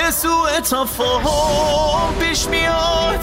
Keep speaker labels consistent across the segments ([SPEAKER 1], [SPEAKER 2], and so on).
[SPEAKER 1] سوء تفاهم پیش میاد.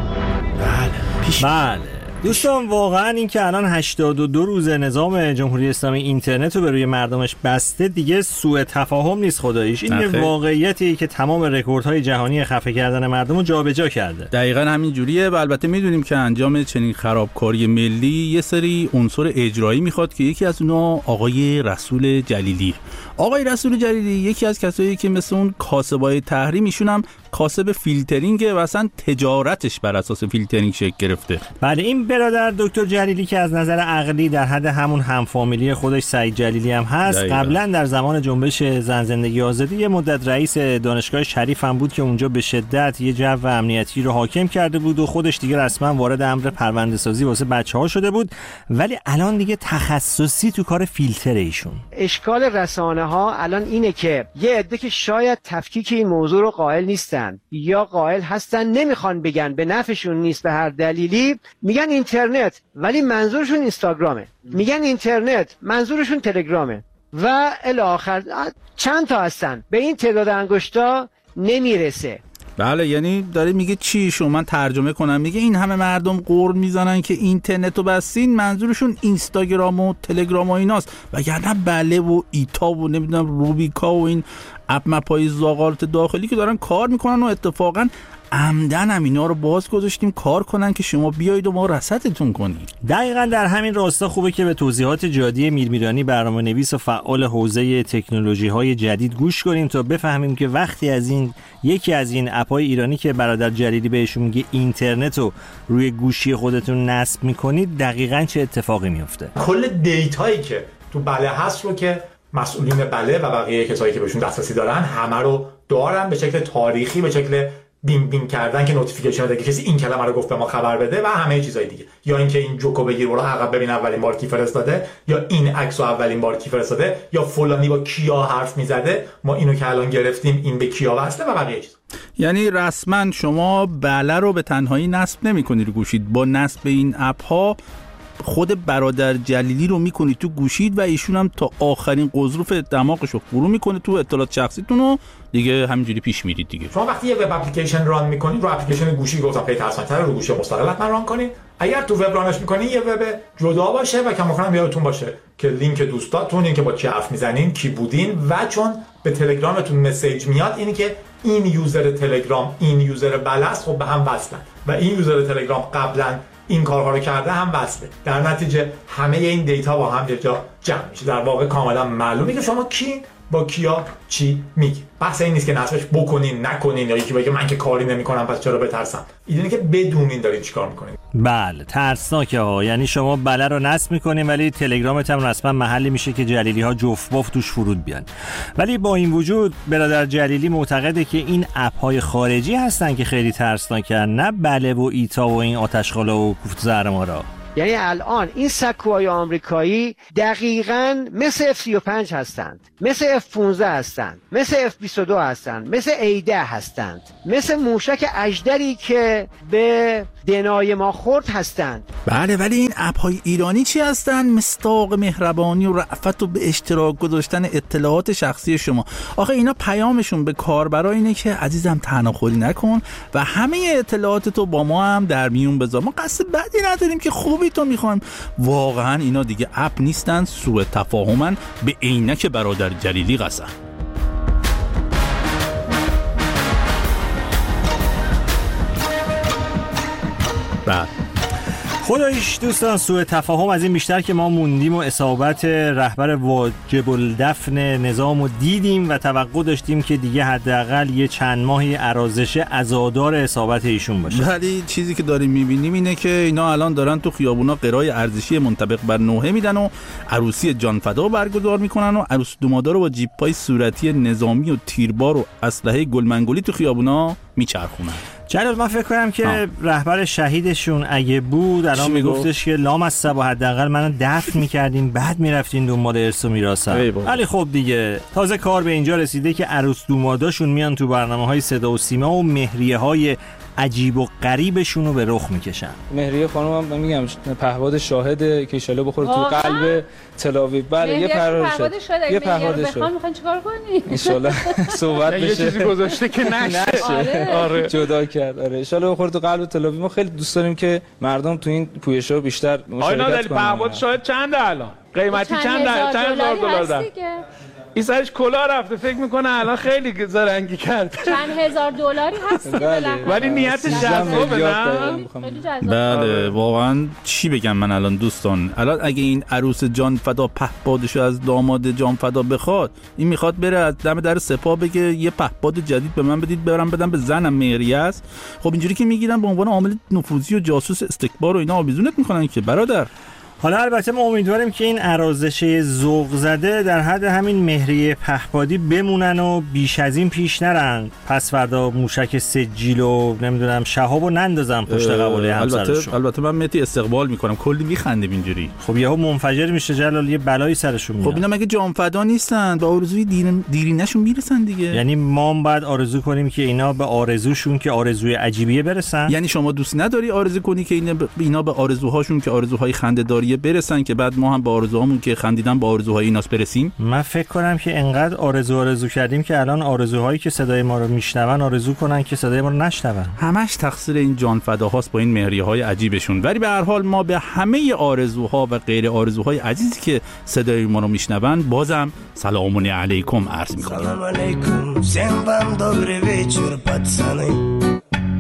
[SPEAKER 2] بله دوستان، واقعا این که الان 82 روز نظام جمهوری اسلامی اینترنت رو به روی مردمش بسته دیگه سوء تفاهم نیست خداییش. این یه واقعیتیه که تمام رکوردهای جهانی خفه کردن مردم رو جابجا کرده.
[SPEAKER 3] دقیقاً همین جوریه و البته میدونیم که انجام چنین خرابکاری ملی یه سری عنصر اجرایی میخواد که یکی از اونها آقای رسول جلیلی. آقای رسول جلیلی یکی از کسایی که مثل اون کاسبای تحریم، ایشون هم کاسب فیلترینگه و اصلا تجارتش بر اساس فیلترینگ شکل گرفته.
[SPEAKER 2] بله این برادر دکتر جلیلی که از نظر عقلی در حد همون همفامیلی خودش سعید جلیلی هم هست، قبلا در زمان جنبش زن زندگی آزادی یه مدت رئیس دانشگاه شریف هم بود که اونجا به شدت یه جو امنیتی رو حاکم کرده بود و خودش دیگه رسما وارد امر پرونده‌سازی واسه بچه‌ها شده بود، ولی الان دیگه تخصصی تو کار فیلتر ایشون.
[SPEAKER 4] اشکال رسانه‌ها الان اینه که یه عده که شاید تفکیک این موضوع رو قائل نیستن یا قائل هستن نمیخوان بگن، به نفعشون نیست به هر دلیلی، میگن اینترنت ولی منظورشون اینستاگرامه، میگن اینترنت منظورشون تلگرامه و الی آخر. چند تا هستن، به این تعداد انگشتا نمیرسه.
[SPEAKER 3] بله یعنی داره میگه چی؟ شما من ترجمه کنم، میگه این همه مردم قرض میزنن که اینترنت رو بستین، منظورشون اینستاگرام و تلگرام و ایناست، وگرنه بله و ایتا و نمیدونم روبیکا و این اپ مپای زاغارت داخلی که دارن کار میکنن و اتفاقا عمدن هم اینا رو باز گذاشتیم کار کنن که شما بیایید و ما رصدتون کنیم.
[SPEAKER 2] دقیقاً در همین راستا خوبه که به توضیحات جادی میرمیرانی برنامه‌نویس و فعال حوزه تکنولوژی‌های جدید گوش کنیم تا بفهمیم که وقتی از این یکی از این اپ‌های ایرانی که برادر جلیلی بهشون میگه اینترنت رو روی گوشی خودتون نصب می‌کنید دقیقاً چه اتفاقی میفته.
[SPEAKER 5] کل دیتایی که تو بله هست رو که مسئولین بله و بقیه کسایی که بهشون دسترسی دارن همه رو دارن به شکل تاریخی، به شکل بینگ بینگ کردن که نوتیفیکیشن بده که کسی این کلمه رو گفت به ما خبر بده و همه چیزای دیگه، یا اینکه این جوکو بگیر برو عقب ببین اولین بار کی فرستاده، یا این عکسو اولین بار کی فرستاده، یا فلانی با کیا حرف میزده ما اینو که الان گرفتیم این به کیا وصله و بقیه چیز.
[SPEAKER 3] یعنی رسما شما بله رو به تنهایی نصب نمی‌کنی رو گوشید، با نصب این اپ ها خود برادر جلیلی رو میکنی تو گوشید و ایشون هم تا آخرین قضروف دماغش رو فرو میکنه تو اطلاعات شخصیتون و دیگه همینجوری پیش میرید دیگه.
[SPEAKER 5] شما وقتی یه وب اپلیکیشن ران میکنید رو اپلیکیشن گوشی گفتم خیلی ترسناک‌تره، رو گوشی مستقل حتما ران کنید. اگر تو وب رانش میکنید یه وب جدا باشه و کماکان یادتون باشه که لینک دوستاتون، این که با کی حرف میزنین، کی بودین، و چون به تلگرامتون مسیج میاد اینی که این یوزر تلگرام این یوزر بلست خب به هم وصلن و این یوزر تلگرام قبلا این کارها رو کرده هم وصله، در نتیجه همه این دیتا با هم یه جا جمع میشه. در واقع کاملا معلومه که شما کی با کیا چی میگی. بحث این نیست که نصبش بکنین نکنین یا یکی بگه من که کاری نمیکنم پس چرا بترسم. اینه که بدونین دارین چیکار میکنین.
[SPEAKER 2] بله ترسناکه ها. یعنی شما بله رو نصب میکنین ولی تلگرامت هم رسما محلی میشه که جلیلی ها جفت بافت توش فرود بیان. ولی با این وجود برادر جلیلی معتقده که این اپ های خارجی هستن که خیلی ترسناکن، نه بله و ایتا و این آتشخالا و کوفت زهرمارا.
[SPEAKER 4] یعنی الان این سکوهای آمریکایی دقیقاً مثل F-35 هستند، مثل F-15 هستند، مثل F-22 هستند، مثل A-10 هستند، مثل موشک اژدری که به دنای ما خورد هستند.
[SPEAKER 3] بله ولی این اپ‌های ایرانی چی هستن؟ مصداق مهربانی و رأفت و به اشتراک گذاشتن اطلاعات شخصی شما. آخه اینا پیامشون به کاربرا اینه که عزیزم تناخوری نکن و همه اطلاعاتتو با ما هم در میون بذار. ما قصد بدی نداریم که خوبی تو میخوایم. واقعا اینا دیگه اپ نیستن، سوء تفاهمن، به عینک برادر جلیلی قسم.
[SPEAKER 2] بعد خداییش دوستان سوء تفاهم از این بیشتر که ما موندیم و اصابت رهبر واجب الدفن نظام رو دیدیم و توقع داشتیم که دیگه حداقل یه چند ماهی ارازش عزادار اصابت ایشون باشه.
[SPEAKER 3] ولی چیزی که داریم میبینیم اینه که اینا الان دارن تو خیابونا قرای ارزشی منطبق بر نوحه میدن و عروسی جانفدا برگزار میکنن و عروس دومادا رو با جیپای صورتی نظامی و تیربار و اسلحه گلمنگولی تو خیابونا میچرخونن.
[SPEAKER 2] جلال من فکر کنم که رهبر شهیدشون اگه بود الان میگفتش که لامصب و حداقل منو دفن میکردین بعد میرفتین دنبال ارث و میراثم. ولی خب دیگه تازه کار به اینجا رسیده که عروس دوماداشون میان تو برنامه‌های صدا و سیما و مهریه‌های عجیب و غریبشون رو به رخ میکشن.
[SPEAKER 6] مهریه خانم هم میگم پهپاد شاهده که ان شاءالله بخوره تو قلب تل‌آویو. بله یه پهپاد شاهده. یه پهپاد شاهده. میخوان چیکار کنی؟ ان شاءالله صحبت بشه. یه چیزی گذاشته که نشه. آره. جدا کرد. آره ان شاءالله بخوره تو قلب تل‌آویو. ما خیلی دوست داریم که مردم تو این پویش‌ها بیشتر مشارکت کنن.
[SPEAKER 7] پهپاد شاهد چنده الان؟ قیمتی چند هزار دلار داره؟ این سرش کلاه رفته فکر میکنه الان خیلی زرنگی کرد.
[SPEAKER 8] چند هزار دلاری هست
[SPEAKER 7] ولی نیتش جذابه نه؟
[SPEAKER 3] بله واقعا چی بگم من الان دوستان. الان اگه این عروس جان فدا پهپادشو از داماد جان فدا بخواد، این میخواد بره از دم در سپاه بگه یه پهپاد جدید به من بدید برم بدم به زنم مهریه است. خب اینجوری که میگیرن به عنوان عامل نفوذی و جاسوس استکبار و اینا آویزونت میکنن که برادر.
[SPEAKER 2] حالا البته ما امیدواریم که این ارازشه ذوق زده در حد همین مهریه پهپادی بمونن و بیش از این پیش نرن. پس فردا موشک سجیل و نمیدونم شهابو نندازن پشت قباله همسرشون.
[SPEAKER 3] البته من مهدی استقبال میکنم، کلی میخندیم اینجوری.
[SPEAKER 2] خب یهو منفجر میشه جلال، یه بلایی سرشون میاد.
[SPEAKER 3] خب اینا مگه جانفدا نیستن؟ به آرزوی دیرینه‌شون میرسن دیگه.
[SPEAKER 2] یعنی ما هم باید آرزو کنیم که اینا به آرزوشون که آرزوی عجیبیه برسن؟
[SPEAKER 3] یعنی شما دوست نداری آرزو کنی که اینا به آرزوهاشون که آرزوهای خنده‌داری برسن که بعد ما هم با آرزوهامون که خندیدن با آرزوهای ایناس برسیم؟
[SPEAKER 2] من فکر کنم که انقدر آرزو کردیم که الان آرزوهایی که صدای ما رو میشنون آرزو کنن که صدای ما رو نشنون.
[SPEAKER 3] همش تقصیر این جان فداهاست با این مهریه‌های عجیبشون. ولی به هر حال ما به همه آرزوها و غیر آرزوهای عزیزی که صدای ما رو میشنون بازم سلام علیکم عرض می‌کنیم.
[SPEAKER 9] Salam alaikum, всем вам добрый вечер, пацаны.